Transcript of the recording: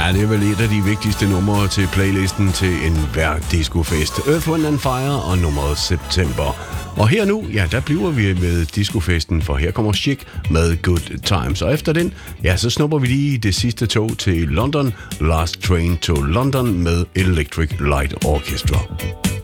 Ja, det er vel et af de vigtigste numre til playlisten til enhver discofest. Earth, Wind & Fire og nummeret September. Og her nu, ja, der bliver vi med discofesten, for her kommer Chic med Good Times. Og efter den, ja, så snupper vi lige det sidste tog til London. Last Train to London med Electric Light Orchestra.